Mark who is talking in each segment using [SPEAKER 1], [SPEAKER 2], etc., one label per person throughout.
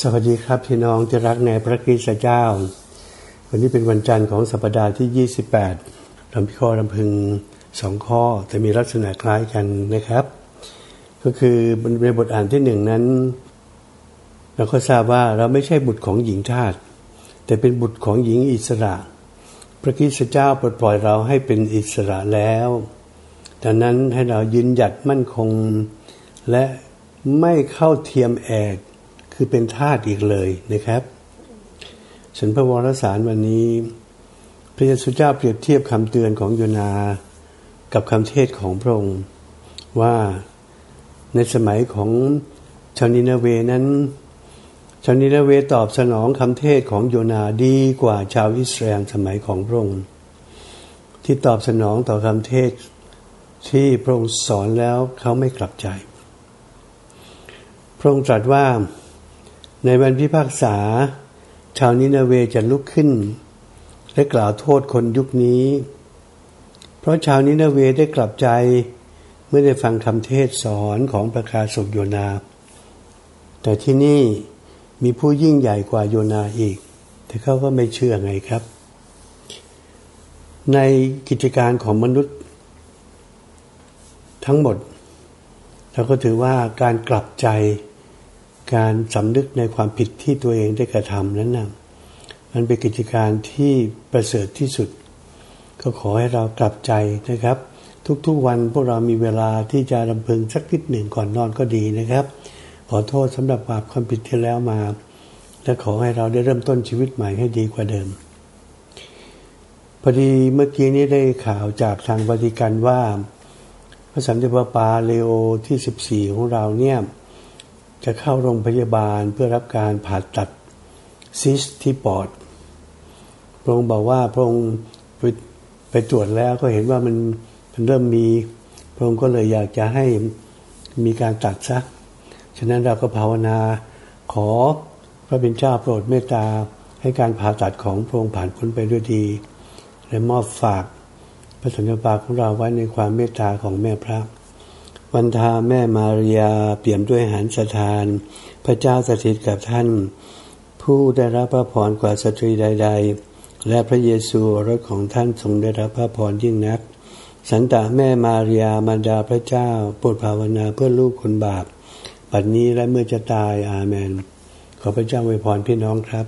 [SPEAKER 1] สวัสดีครับพี่น้องที่รักในพระคริสต์เจ้าวันนี้เป็นวันจันทร์ของสัปดาห์ที่28ลำข้อลำพึง2ข้อแต่มีลักษณะคล้ายกันนะครับก็คือในบทอ่านที่1นั้นเราก็ทราบว่าเราไม่ใช่บุตรของหญิงทาสแต่เป็นบุตรของหญิงอิสระพระคริสต์เจ้าปลดปล่อยเราให้เป็นอิสระแล้วดังนั้นให้เรายืนหยัดมั่นคงและไม่เข้าเทียมแอกคือเป็นทาสอีกเลยนะครับฉันพระวรสารวันนี้พระเยซูเจ้าเปรียบเทียบคำเตือนของโยนากับคำเทศของพระองค์ว่าในสมัยของชาวนินาเวนั้นชาวนินาเวตอบสนองคำเทศของโยนาดีกว่าชาวอิสราเอลสมัยของพระองค์ที่ตอบสนองต่อคำเทศที่พระองค์สอนแล้วเขาไม่กลับใจพระองค์ตรัสว่าในวันพิพากษาชาวนินาเวจะลุกขึ้นและกล่าวโทษคนยุคนี้เพราะชาวนินาเวได้กลับใจเมื่อได้ฟังคำเทศสอนของประกาศกโยนาแต่ที่นี่มีผู้ยิ่งใหญ่กว่าโยนาอีกแต่เขาก็ไม่เชื่อไงครับในกิจการของมนุษย์ทั้งหมดเราก็ถือว่าการกลับใจการสำนึกในความผิดที่ตัวเองได้กระทำนั้นนะมันเป็นกิจการที่ประเสริฐที่สุดก็ขอให้เรากลับใจนะครับทุกๆวันพวกเรามีเวลาที่จะรำพึงสักนิดหนึ่งก่อนนอนก็ดีนะครับขอโทษสำหรับบาปความผิดที่แล้วมาและขอให้เราได้เริ่มต้นชีวิตใหม่ให้ดีกว่าเดิมพอดีเมื่อกี้นี้ได้ข่าวจากทางวาติกันว่าพระสันติปาปาเลโอที่14ของเราเนี่ยจะเข้าโรงพยาบาลเพื่อรับการผ่าตัดซิสที่ปอดพระองค์บอกว่าพระองค์ไปตรวจแล้วก็เห็นว่ามันเริ่มมีพระองค์ก็เลยอยากจะให้มีการตัดซะฉะนั้นเราก็ภาวนาขอพระเป็นเจ้าโปรดเมตตาให้การผ่าตัดของพระองค์ผ่านพ้นไปด้วยดีและมอบฝากพระสันติปาของเราไว้ในความเมตตาของแม่พระวันทาแม่มารียาเปี่ยมด้วยหฤทัยทานพระเจ้าสถิตกับท่านผู้ได้รับพระพรกว่าสตรีใดๆและพระเยซูโอรสของท่านทรงได้รับพระพรยิ่งนักสันตะแม่มารียามารดาพระเจ้าโปรดภาวนาเพื่อลูกคนบาปบัดนี้และเมื่อจะตายอาเมนขอพระเจ้าอวยพรพี่น้องครับ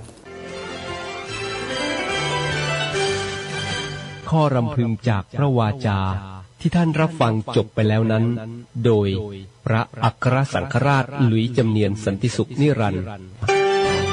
[SPEAKER 2] ข้อรำพึงจากพระวาจาที่ท่านรับฟังจบไปแล้วนั้นโดยพระอัครสังฆราชหลุยส์จำเนียนสันติสุขนิรันดร์